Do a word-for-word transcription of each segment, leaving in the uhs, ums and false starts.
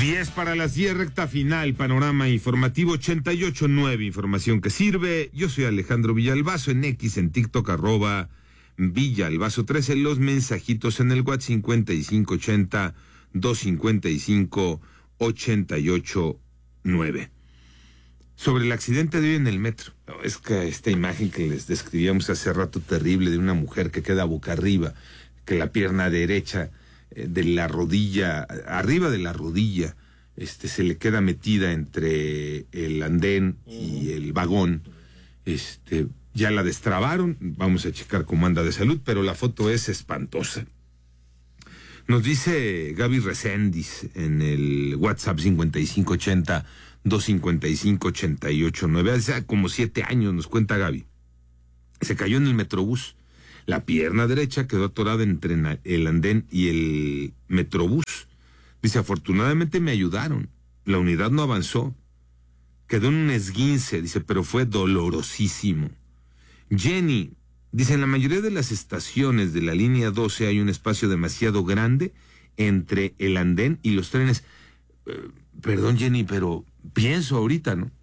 diez para las diez, recta final, panorama informativo ochenta y ocho punto nueve, información que sirve. Yo soy Alejandro Villalbazo, en X, en TikTok, arroba Villalbazo trece, los mensajitos en el WhatsApp cincuenta y cinco ochenta, doscientos cincuenta y cinco, ochenta y ocho nueve. Sobre el accidente de hoy en el metro. No, es que esta imagen que les describíamos hace rato, terrible, de una mujer que queda boca arriba, que la pierna derecha eh, de la rodilla, arriba de la rodilla, este, se le queda metida entre el andén y el vagón. Este, ya la destrabaron, vamos a checar cómo anda de salud, pero la foto es espantosa. Nos dice Gaby Reséndiz en el WhatsApp cincuenta y cinco ochenta, doscientos cincuenta y cinco, ochenta y ocho nueve. Hace como siete años, nos cuenta Gaby. Se cayó en el Metrobús. La pierna derecha quedó atorada entre el andén y el Metrobús. Dice, afortunadamente me ayudaron. La unidad no avanzó. Quedó en un esguince, dice, pero fue dolorosísimo. Jenny, dice, en la mayoría de las estaciones de la línea doce hay un espacio demasiado grande entre el andén y los trenes. Eh, perdón, Jenny, pero pienso ahorita, ¿no?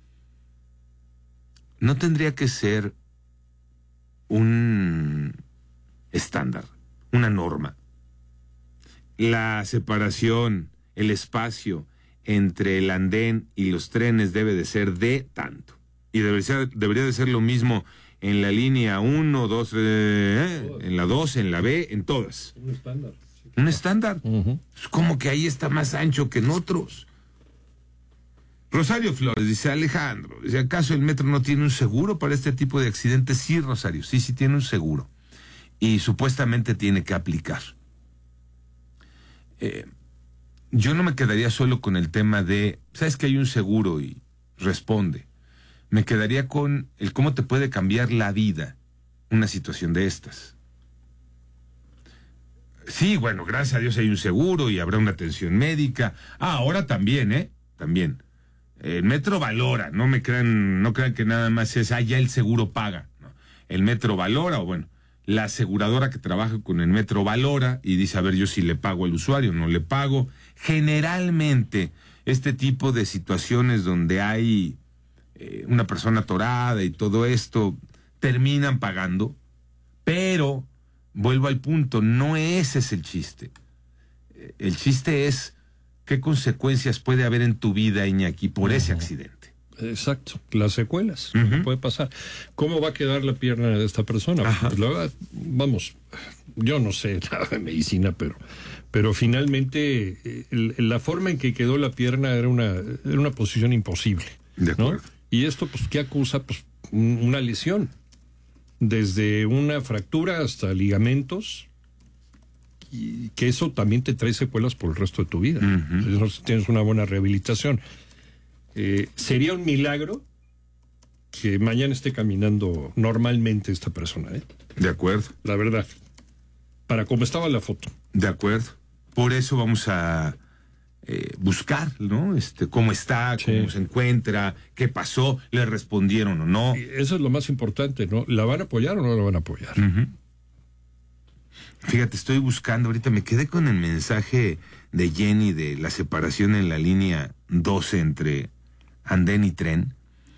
No tendría que ser un estándar, una norma. La separación, el espacio entre el andén y los trenes debe de ser de tanto. Y debería, ser, debería de ser lo mismo en la línea uno, dos, eh, en la dos, en la B, en todas. Un estándar. Sí, un estándar. Uh-huh. Es como que ahí está más ancho que en otros. Rosario Flores dice, Alejandro, dice, ¿acaso el metro no tiene un seguro para este tipo de accidentes? Sí, Rosario, sí, sí tiene un seguro. Y supuestamente tiene que aplicar. Eh, yo no me quedaría solo con el tema de, ¿sabes que hay un seguro? Y responde. Me quedaría con el cómo te puede cambiar la vida una situación de estas. Sí, bueno, gracias a Dios hay un seguro y habrá una atención médica. Ah, ahora también, ¿eh? También. El metro valora, no me crean, no crean que nada más es, ah, ya el seguro paga. No. El metro valora, o bueno, la aseguradora que trabaja con el metro valora y dice, a ver, yo si le pago al usuario, no le pago. Generalmente, este tipo de situaciones donde hay eh, una persona atorada y todo esto, terminan pagando, pero, vuelvo al punto, no ese es el chiste. Eh, el chiste es qué consecuencias puede haber en tu vida, Iñaki, por uh-huh. ese accidente. Exacto, las secuelas, uh-huh. puede pasar. ¿Cómo va a quedar la pierna de esta persona? Pues la verdad, vamos, yo no sé nada de medicina, pero, pero finalmente el, la forma en que quedó la pierna era una, era una posición imposible. De acuerdo. ¿No? Y esto, pues, ¿qué acusa? Pues una lesión, desde una fractura hasta ligamentos, y que eso también te trae secuelas por el resto de tu vida. Uh-huh. Si tienes una buena rehabilitación. Eh, sería un milagro que mañana esté caminando normalmente esta persona, ¿eh? De acuerdo. La verdad. Para cómo estaba la foto. De acuerdo. Por eso vamos a eh, buscar, ¿no? Este, cómo está, cómo sí. se encuentra, qué pasó, le respondieron o no. Y eso es lo más importante, ¿no? ¿La van a apoyar o no la van a apoyar? Uh-huh. Fíjate, estoy buscando, ahorita me quedé con el mensaje de Jenny de la separación en la línea doce entre andén y tren.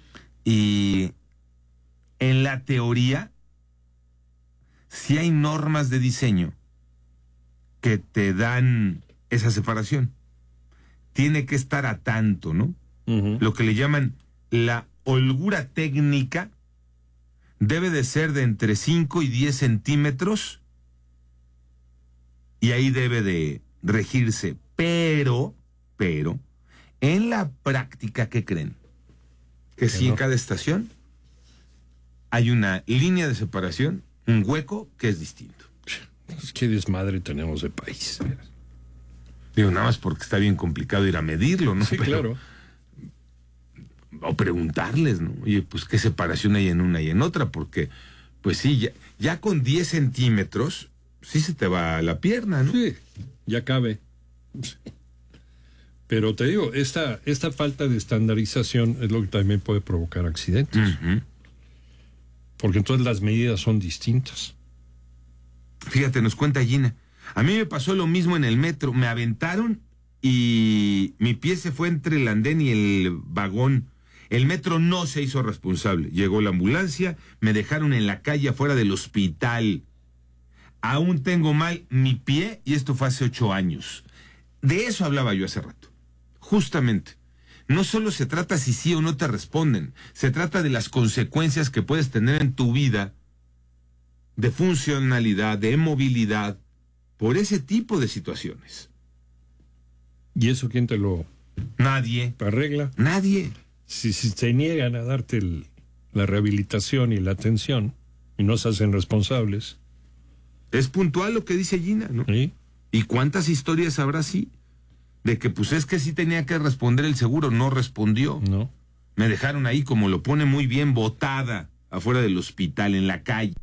Y en la teoría, sí hay normas de diseño que te dan esa separación. Tiene que estar a tanto, ¿no? Uh-huh. Lo que le llaman la holgura técnica debe de ser de entre cinco y diez centímetros. Y ahí debe de regirse, pero, pero, en la práctica, ¿qué creen? Que si en cada estación hay una línea de separación, un hueco que es distinto. Es que desmadre tenemos de país. Digo, nada más porque está bien complicado ir a medirlo, ¿no? Sí, pero, claro. O preguntarles, ¿no? Oye, pues qué separación hay en una y en otra, porque, pues sí, ya, ya con diez centímetros... sí se te va la pierna, ¿no? Sí, ya cabe. Pero te digo, esta, esta falta de estandarización es lo que también puede provocar accidentes. Uh-huh. Porque entonces las medidas son distintas. Fíjate, nos cuenta Gina. A mí me pasó lo mismo en el metro. Me aventaron y mi pie se fue entre el andén y el vagón. El metro no se hizo responsable. Llegó la ambulancia, me dejaron en la calle afuera del hospital. Aún tengo mal mi pie y esto fue hace ocho años. De eso hablaba yo hace rato. Justamente. No solo se trata si sí o no te responden, se trata de las consecuencias que puedes tener en tu vida de funcionalidad, de movilidad, por ese tipo de situaciones. ¿Y eso quién te lo Nadie. arregla? Nadie. Si, si se niegan a darte el, la rehabilitación y la atención y no se hacen responsables. Es puntual lo que dice Gina, ¿no? ¿Sí? ¿Y cuántas historias habrá así? De que pues es que sí tenía que responder el seguro, no respondió. No. Me dejaron ahí, como lo pone muy bien, botada afuera del hospital, en la calle.